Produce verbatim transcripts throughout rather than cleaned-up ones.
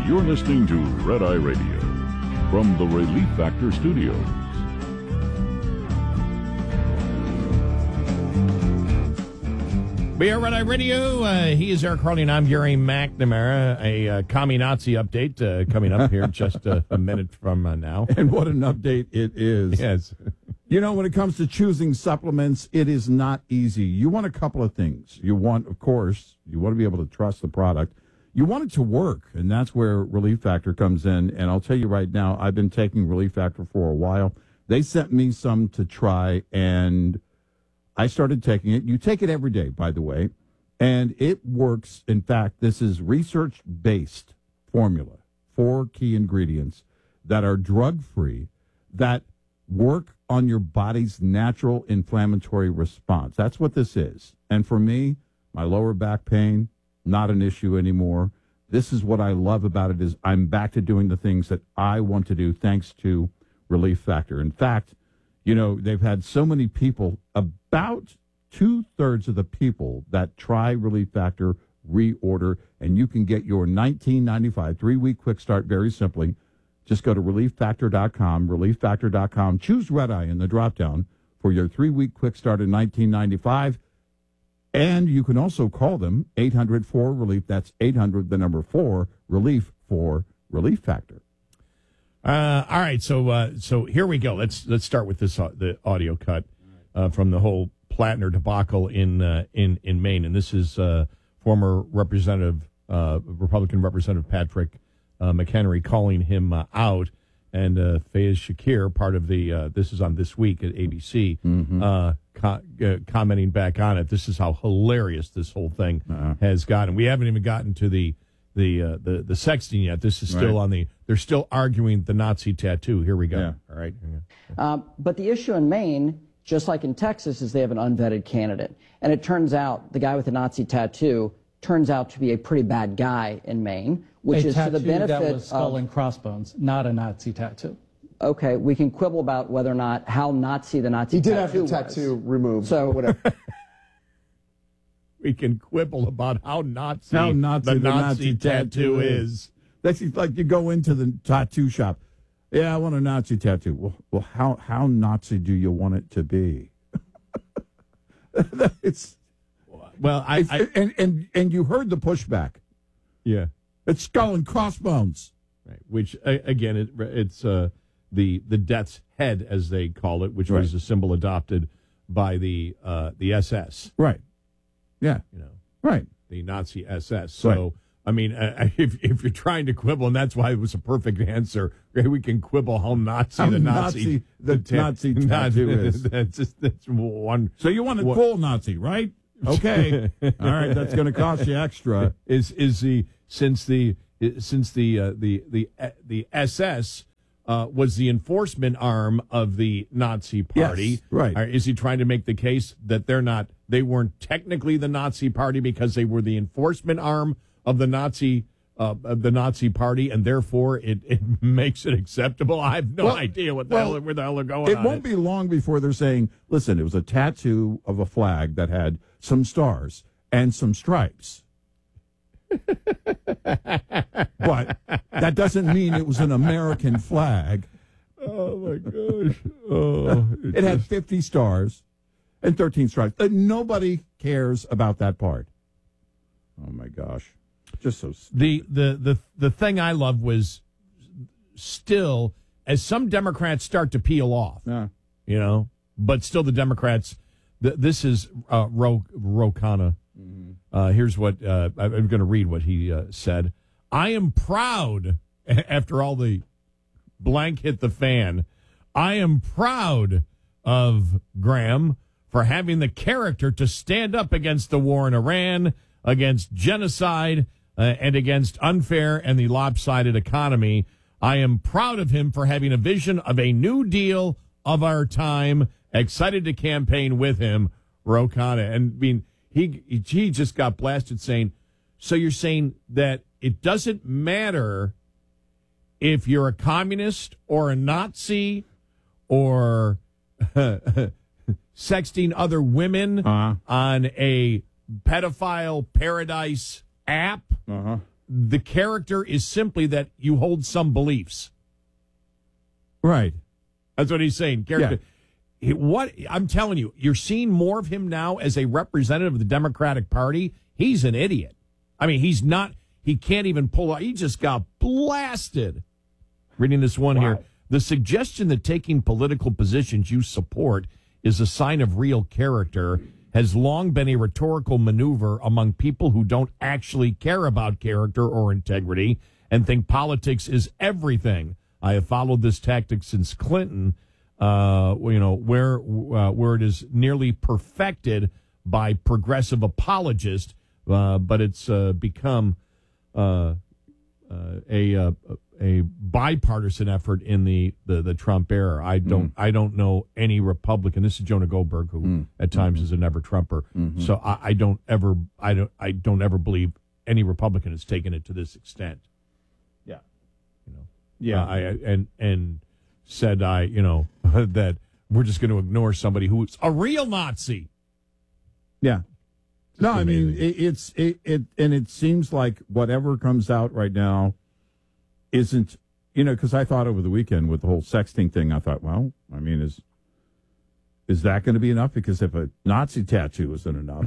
You're listening to Red Eye Radio from the Relief Factor Studios. We are Red Eye Radio. Uh, he is Eric Harley, and I'm Gary McNamara. A uh, commie Nazi update uh, coming up here in just a, a minute from uh, now. And what an update it is. Yes. You know, when it comes to choosing supplements, it is not easy. You want a couple of things. You want, of course, you want to be able to trust the product. You want it to work, and that's where Relief Factor comes in. And I'll tell you right now, I've been taking Relief Factor for a while. They sent me some to try, and I started taking it. You take it every day, by the way, and it works. In fact, this is research-based formula, four key ingredients that are drug-free, that work on your body's natural inflammatory response. That's what this is. And for me, my lower back pain, not an issue anymore. This is what I love about it, is I'm back to doing the things that I want to do thanks to Relief Factor. In fact, you know, they've had so many people, about two-thirds of the people that try Relief Factor reorder, and you can get your nineteen ninety-five three-week quick start very simply. Just go to relief factor dot com, relief factor dot com. Choose Red Eye in the drop-down for your three-week quick start in nineteen ninety-five. And you can also call them eight hundred four relief. That's eight hundred, the number four, relief for Relief Factor. Uh, all right, so uh, so here we go. Let's let's start with this uh, the audio cut uh, from the whole Plattner debacle in uh, in in Maine, and this is uh, former Representative uh, Republican Representative Patrick uh, McHenry calling him uh, out, and uh, Fayez Shakir, part of the uh, this is on This Week at A B C, mm-hmm. uh, co- uh, commenting back on it. This is how hilarious this whole thing uh-huh. has gotten. We haven't even gotten to the. The, uh, the the sexting yet. This is still right. on the. They're still arguing the Nazi tattoo. Here we go. Yeah. All right. Uh, but the issue in Maine, just like in Texas, is they have an unvetted candidate, and it turns out the guy with the Nazi tattoo turns out to be a pretty bad guy in Maine, which a is to the benefit that was skull of and crossbones, not a Nazi tattoo. Okay, we can quibble about whether or not how Nazi the Nazi he did tattoo have the tattoo was. removed. So whatever. We can quibble about how Nazi, how Nazi the, the Nazi, Nazi tattoo, tattoo is. is. That's like you go into the tattoo shop. Yeah, I want a Nazi tattoo. Well, well how how Nazi do you want it to be? it's well, I, it's, I and and and you heard the pushback. Yeah, it's skull and crossbones. Right. Which again, it, it's uh, the the death's head, as they call it, which right. was a symbol adopted by the uh, the S S. Right. Yeah, you know, right. The Nazi S S. So, right. I mean, uh, if if you're trying to quibble, and that's why it was a perfect answer, we can quibble how Nazi how the Nazi, Nazi the, the Nazi tattoo is. That's just that's one. So you want a one, full Nazi, right? Okay, all right. That's going to cost you extra. Is is the since the since the uh, the the uh, the S S. Uh, was the enforcement arm of the Nazi party. Yes, right. Or is he trying to make the case that they're not, they weren't technically the Nazi party because they were the enforcement arm of the Nazi uh, of the Nazi party, and therefore it, it makes it acceptable? I have no well, idea what the well, hell, where the hell they're going It on won't it. be long before they're saying, listen, it was a tattoo of a flag that had some stars and some stripes. But that doesn't mean it was an American flag. Oh, my gosh. Oh, it, it had fifty stars and thirteen stripes. Uh, nobody cares about that part. Oh, my gosh. Just so stupid. The, the, the, the thing I love was still, as some Democrats start to peel off, yeah. you know, but still the Democrats, th- this is uh, Ro, Ro Khanna. Mm-hmm. Uh, here's what uh, I'm going to read what he uh, said. I am proud, after all the blank hit the fan, I am proud of Graham for having the character to stand up against the war in Iran, against genocide, uh, and against unfair and the lopsided economy. I am proud of him for having a vision of a new deal of our time. Excited to campaign with him, Ro Khanna. And I mean, He he just got blasted saying, so you're saying that it doesn't matter if you're a communist or a Nazi or sexting other women uh-huh. on a pedophile paradise app, uh-huh. the character is simply that you hold some beliefs. Right. That's what he's saying. Character. He- what I'm telling you, you're seeing more of him now as a representative of the Democratic Party. He's an idiot. I mean, he's not. He can't even pull out. He just got blasted. Reading this one Wow. here. The suggestion that taking political positions you support is a sign of real character has long been a rhetorical maneuver among people who don't actually care about character or integrity and think politics is everything. I have followed this tactic since Clinton, uh, you know, where uh, where it is nearly perfected by progressive apologists, uh, but it's uh, become uh, uh, a uh, a bipartisan effort in the, the, the Trump era. I don't mm. I don't know any Republican. This is Jonah Goldberg, who mm. at times mm-hmm. is a never Trumper. Mm-hmm. So I, I don't ever I don't I don't ever believe any Republican has taken it to this extent. Yeah, you know. Yeah, uh, I and and said I you know that we're just going to ignore somebody who's a real Nazi. Yeah. Just no, amazing. I mean it, it's it, it and it seems like whatever comes out right now isn't, you know, because I thought over the weekend with the whole sexting thing, I thought, well, I mean, is is that going to be enough? Because if a Nazi tattoo isn't enough,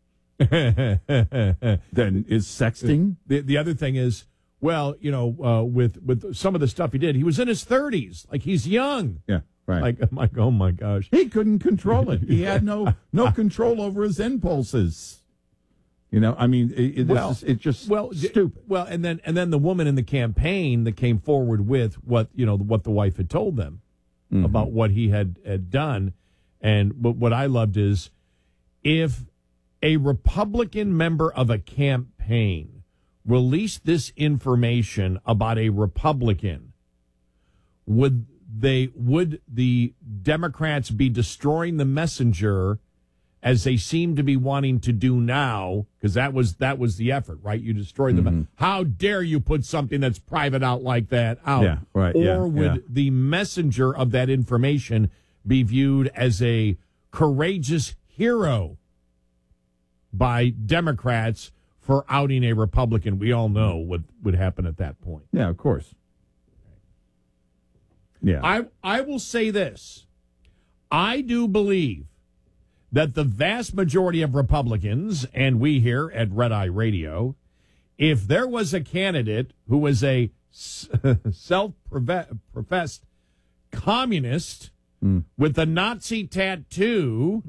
then is sexting? The, the other thing is, well, you know, uh, with with some of the stuff he did, he was in his thirties, like he's young. Yeah, right. Like, I'm like, oh my gosh, he couldn't control it. He had no no control over his impulses. You know, I mean, it, it, well, is, it's just well, stupid. Well, and then and then the woman in the campaign that came forward with what you know what the wife had told them mm-hmm. about what he had, had done, and but what I loved is if a Republican member of a campaign released this information about a Republican, would they would the Democrats be destroying the messenger? As they seem to be wanting to do now, because that was that was the effort, right? You destroyed them. Mm-hmm. How dare you put something that's private out like that out? Yeah, right. Or yeah, would yeah. the messenger of that information be viewed as a courageous hero by Democrats for outing a Republican? We all know what would happen at that point. Yeah, of course. Yeah. I I will say this. I do believe that the vast majority of Republicans, and we here at Red Eye Radio, if there was a candidate who was a self-professed communist mm. with a Nazi tattoo,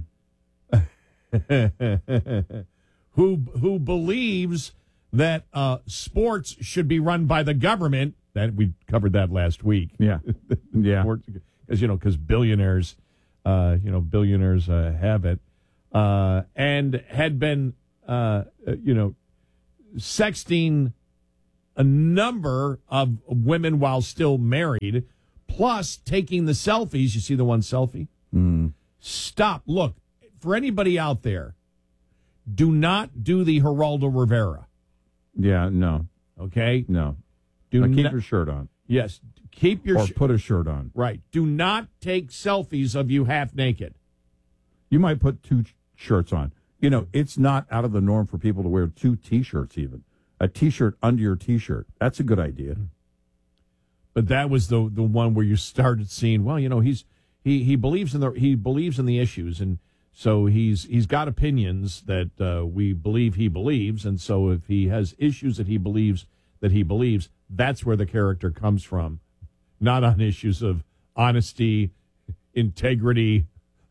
mm-hmm. who who believes that uh, sports should be run by the government, that we covered that last week. Yeah, yeah, because you know, because billionaires. Uh, you know, billionaires uh, have it, uh, and had been, uh, you know, sexting a number of women while still married, plus taking the selfies. You see the one selfie? Mm. Stop. Look, for anybody out there, do not do the Geraldo Rivera. Yeah, no. Okay? No. Do now keep not, your shirt on. Yes. Keep your or sh- put a shirt on. Right. Do not take selfies of you half naked. You might put two sh- shirts on. You know, it's not out of the norm for people to wear two T-shirts even. A T-shirt under your T-shirt. That's a good idea. But that was the the one where you started seeing, well, you know, he's he, he believes in the he believes in the issues, and so he's he's got opinions that uh, we believe he believes, and so if he has issues that he believes that he believes, that's where the character comes from. Not on issues of honesty, integrity,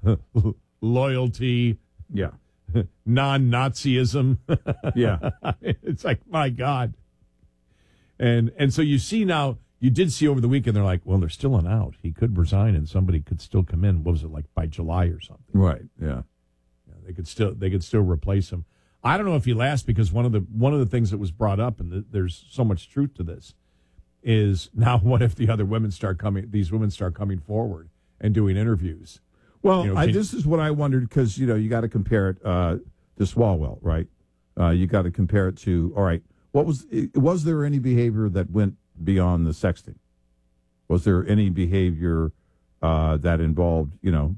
loyalty, yeah, non-Nazism. Yeah, it's like, my God. And and so you see now, you did see over the weekend, they're like, well, they're still an out. He could resign, and somebody could still come in. What was it, like by July or something? Right. Yeah. Yeah, they could still they could still replace him. I don't know if he lasts, because one of the one of the things that was brought up, and the, there's so much truth to this, is now what if the other women start coming, these women start coming forward and doing interviews? Well, you know, I, can, this is what I wondered, because, you know, you got to compare it uh, to Swalwell, right? Uh, you got to compare it to, all right, what was, was there any behavior that went beyond the sexting? Was there any behavior uh, that involved, you know,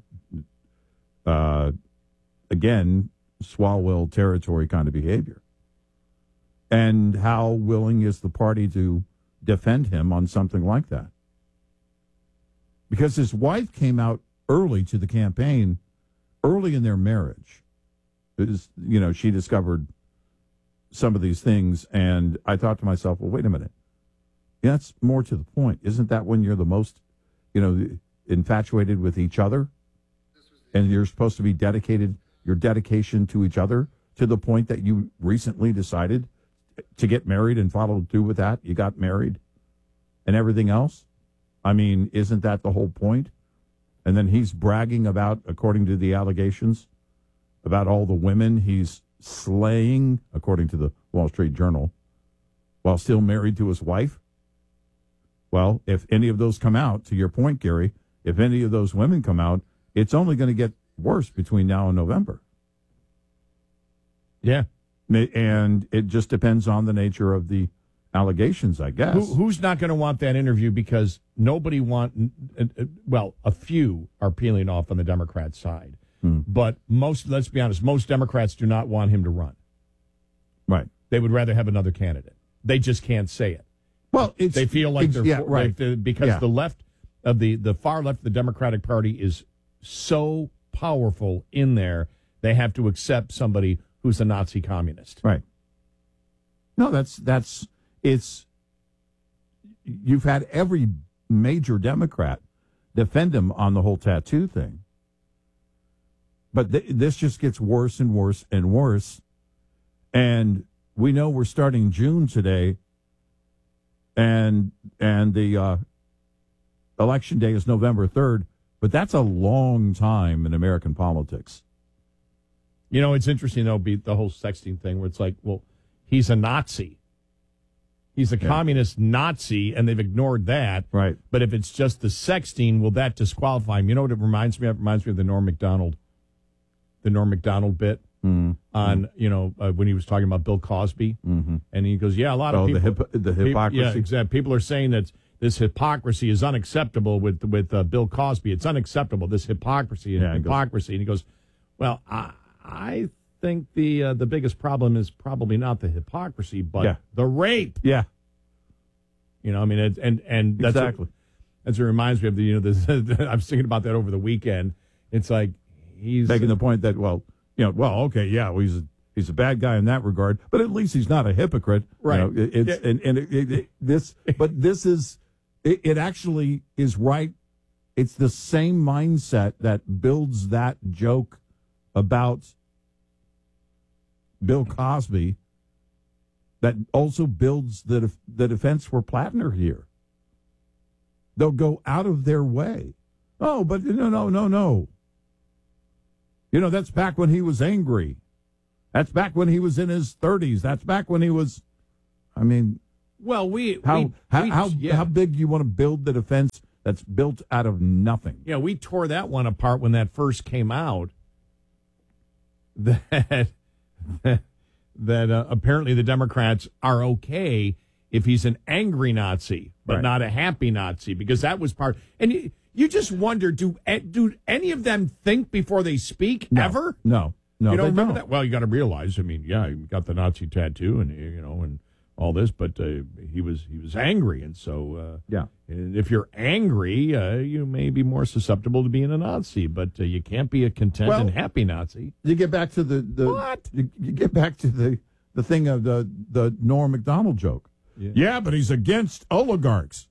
uh, again, Swalwell territory kind of behavior? And how willing is the party to defend him on something like that? Because his wife came out early to the campaign, early in their marriage. It was, you know, she discovered some of these things, and I thought to myself, well, wait a minute. That's more to the point. Isn't that when you're the most, you know, infatuated with each other? And you're supposed to be dedicated, your dedication to each other, to the point that you recently decided to get married and follow through with that. You got married and everything else. I mean, isn't that the whole point? And then he's bragging about, according to the allegations, about all the women he's slaying, according to the Wall Street Journal, while still married to his wife. Well, if any of those come out, to your point, Gary, if any of those women come out, it's only going to get worse between now and November. Yeah. And it just depends on the nature of the allegations, I guess. Who, who's not going to want that interview? Because nobody want, well, a few are peeling off on the Democrat side. Hmm. But most, let's be honest, most Democrats do not want him to run. Right. They would rather have another candidate. They just can't say it. Well, it's, they feel like they're yeah, for, right. they, because yeah. the left of the, the far left of the Democratic Party is so powerful in there, they have to accept somebody who's a Nazi communist. Right. No, that's, that's, it's, you've had every major Democrat defend him on the whole tattoo thing. But th- this just gets worse and worse and worse. And we know we're starting June today, and and the uh, election day is November third, but that's a long time in American politics. You know, it's interesting, though, be the whole sexting thing, where it's like, well, he's a Nazi. He's a yeah. communist Nazi, and they've ignored that. Right. But if it's just the sexting, will that disqualify him? You know what it reminds me of? It reminds me of the Norm Macdonald, the Norm Macdonald bit mm-hmm. on, you know, uh, when he was talking about Bill Cosby. Mm-hmm. And he goes, yeah, a lot oh, of people. The, hip- the hypocrisy. People, yeah, exactly. People are saying that this hypocrisy is unacceptable with, with uh, Bill Cosby. It's unacceptable, this hypocrisy and yeah, hypocrisy. Goes, and he goes, well, I, I think the uh, the biggest problem is probably not the hypocrisy, but yeah. the rape. Yeah. You know, I mean, it, and and that's exactly. What, that's what reminds me of the, you know, this, I was thinking about that over the weekend. It's like he's making the point that, well, you know, well, okay, yeah, well, he's a, he's a bad guy in that regard, but at least he's not a hypocrite, right? You know, it, it's yeah. and and it, it, it, this, but this is it, it actually is right. It's the same mindset that builds that joke about Bill Cosby that also builds the def- the defense for Plattner here. They'll go out of their way. Oh, but no, no, no, no. You know, that's back when he was angry. That's back when he was in his thirties. That's back when he was, I mean, well, we how we, how we, how, yeah. how big do you want to build the defense that's built out of nothing? Yeah, we tore that one apart when that first came out. That that uh, apparently the Democrats are okay if he's an angry Nazi, but right. not a happy Nazi, because that was part. And you, you just wonder, do do any of them think before they speak no, ever? No, no. You don't remember don't. that? Well, you got to realize. I mean, yeah, he got the Nazi tattoo, and you know, and all this, but uh, he was he was angry, and so uh, yeah. And if you're angry, uh, you may be more susceptible to being a Nazi, but uh, you can't be a content well, and happy Nazi. You get back to the, the what? You, you get back to the the thing of the the Norm Macdonald joke. Yeah. yeah, but he's against oligarchs.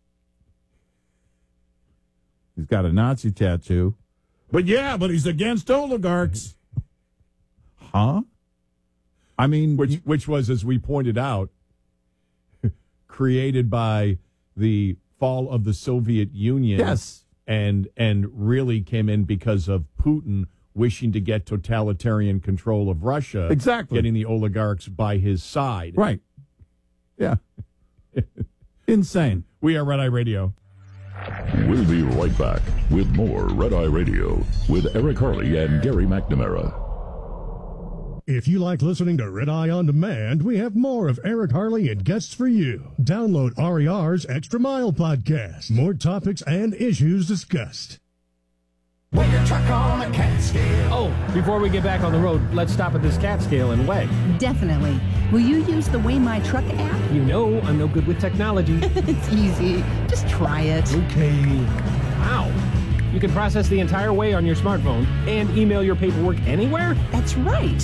He's got a Nazi tattoo, but yeah, but he's against oligarchs. Huh? I mean, which which was, as we pointed out, created by the fall of the Soviet Union. Yes. And and really came in because of Putin wishing to get totalitarian control of Russia. Exactly. Getting the oligarchs by his side. Right. Yeah. Insane. We are Red Eye Radio. We'll be right back with more Red Eye Radio with Eric Harley and Gary McNamara. If you like listening to Red Eye On Demand, we have more of Eric Harley and guests for you. Download R E R's Extra Mile podcast. More topics and issues discussed. Weigh your truck on a cat scale. Oh, before we get back on the road, let's stop at this cat scale and weigh. Definitely. Will you use the Weigh My Truck app? You know I'm no good with technology. It's easy. Just try it. Okay. Wow. You can process the entire weigh on your smartphone and email your paperwork anywhere? That's right.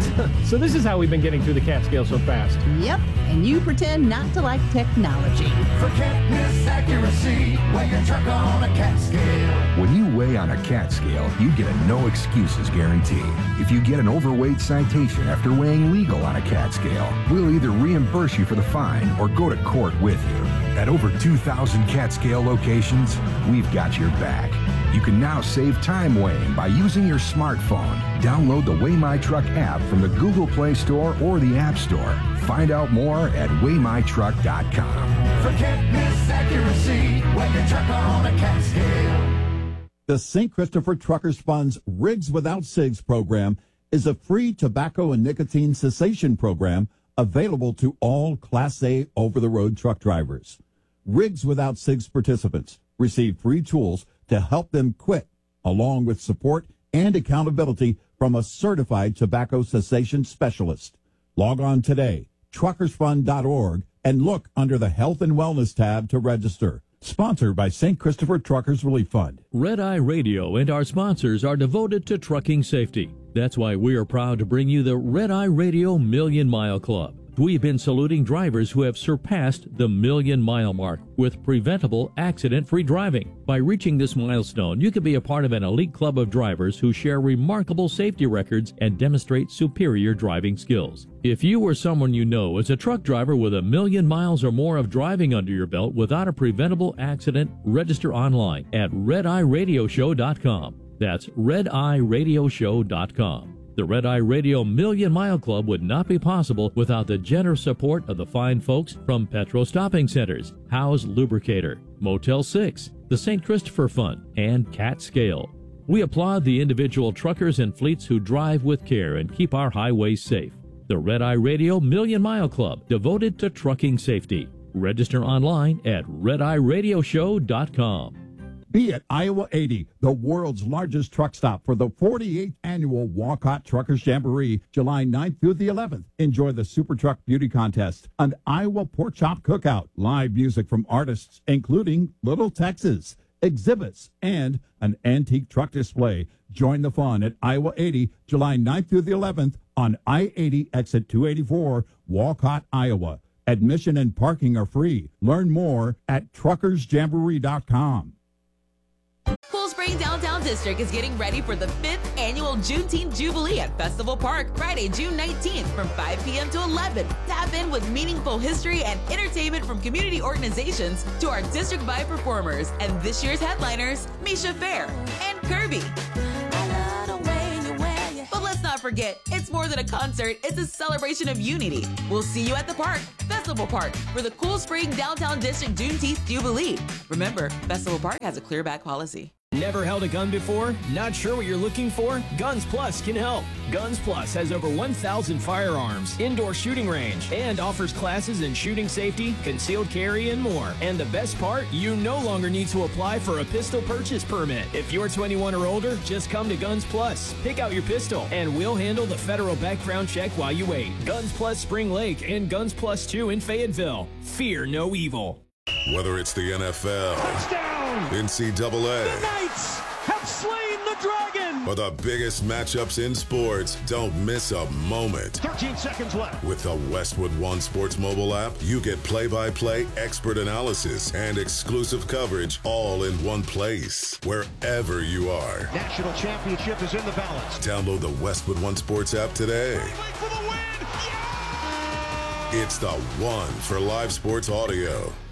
So this is how we've been getting through the cat scale so fast. Yep. And you pretend not to like technology. For can't miss accuracy, weigh your truck on a cat scale. When you weigh on a cat scale, you get a no excuses guarantee. If you get an overweight citation after weighing legal on a cat scale, we'll either reimburse you for the fine or go to court with you. At over two thousand cat scale locations, we've got your back. You can now save time weighing by using your smartphone. Download the Weigh My Truck app from the Google Play Store or the App Store. Find out more at weigh my truck dot com. For can't miss accuracy, weigh your truck on a cat scale. The Saint Christopher Truckers Fund's Rigs Without Cigs program is a free tobacco and nicotine cessation program available to all Class A over-the-road truck drivers. Rigs Without Cigs participants receive free tools to help them quit, along with support and accountability from a certified tobacco cessation specialist. Log on today, truckers fund dot org, and look under the Health and Wellness tab to register. Sponsored by Saint Christopher Truckers Relief Fund. Red Eye Radio and our sponsors are devoted to trucking safety. That's why we are proud to bring you the Red Eye Radio Million Mile Club. We've been saluting drivers who have surpassed the million mile mark with preventable accident-free driving. By reaching this milestone, you can be a part of an elite club of drivers who share remarkable safety records and demonstrate superior driving skills. If you or someone you know is a truck driver with a million miles or more of driving under your belt without a preventable accident, register online at red eye radio show dot com. That's red eye radio show dot com. The Red Eye Radio Million Mile Club would not be possible without the generous support of the fine folks from Petro Stopping Centers, Howe's Lubricator, Motel six, the Saint Christopher Fund, and Cat Scale. We applaud the individual truckers and fleets who drive with care and keep our highways safe. The Red Eye Radio Million Mile Club, devoted to trucking safety. Register online at red eye radio show dot com. Be at Iowa eighty, the world's largest truck stop for the forty-eighth annual Walcott Truckers Jamboree, July ninth through the eleventh. Enjoy the Super Truck Beauty Contest, an Iowa Pork Chop Cookout, live music from artists including Little Texas, exhibits, and an antique truck display. Join the fun at Iowa eighty, July ninth through the eleventh on I eighty exit two eighty-four, Walcott, Iowa. Admission and parking are free. Learn more at truckers jamboree dot com. Cool Spring Downtown District is getting ready for the fifth annual Juneteenth Jubilee at Festival Park, Friday, June nineteenth from five p.m. to eleven. Tap in with meaningful history and entertainment from community organizations to our district vibe performers and this year's headliners, Misha Fair and Kirby. But let's not forget, it's more than a concert, it's a celebration of unity. We'll see you at the park, Festival Park, for the Cool Spring Downtown District Juneteenth Jubilee. Remember, Festival Park has a clear back policy. Never held a gun before? Not sure what you're looking for? Guns Plus can help. Guns Plus has over one thousand firearms, indoor shooting range, and offers classes in shooting safety, concealed carry, and more. And the best part, you no longer need to apply for a pistol purchase permit. If you're twenty-one or older, just come to Guns Plus, pick out your pistol, and we'll handle the federal background check while you wait. Guns Plus Spring Lake and Guns Plus two in Fayetteville. Fear no evil. Whether it's the N F L, touchdown, N C double A, the Knights have slain the dragon, or the biggest matchups in sports, don't miss a moment. thirteen seconds left. With the Westwood One Sports mobile app, you get play-by-play, expert analysis, and exclusive coverage all in one place, wherever you are. National championship is in the balance. Download the Westwood One Sports app today. For the win. Yeah! It's the one for live sports audio.